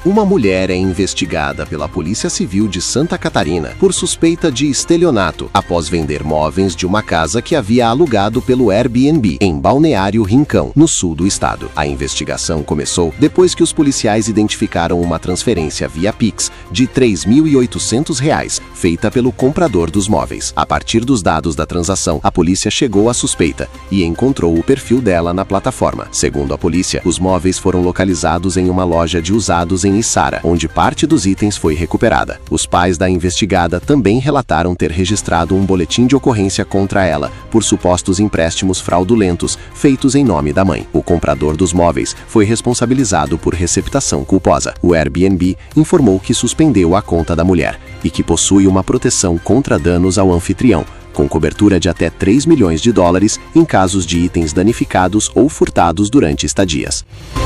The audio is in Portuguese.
Uma mulher é investigada pela Polícia Civil de Santa Catarina por suspeita de estelionato após vender móveis de uma casa que havia alugado pelo Airbnb em Balneário Rincão, no sul do estado. A investigação começou depois que os policiais identificaram uma transferência via Pix de R$ 3.800 feita pelo comprador dos móveis. A partir dos dados da transação, a polícia chegou à suspeita e encontrou o perfil dela na plataforma. Segundo a polícia, os móveis foram localizados em uma loja de usados em Içara, onde parte dos itens foi recuperada. Os pais da investigada também relataram ter registrado um boletim de ocorrência contra ela por supostos empréstimos fraudulentos feitos em nome da mãe. O comprador dos móveis foi responsabilizado por receptação culposa. O Airbnb informou que suspendeu a conta da mulher e que possui uma proteção contra danos ao anfitrião, com cobertura de até 3 milhões de dólares em casos de itens danificados ou furtados durante estadias.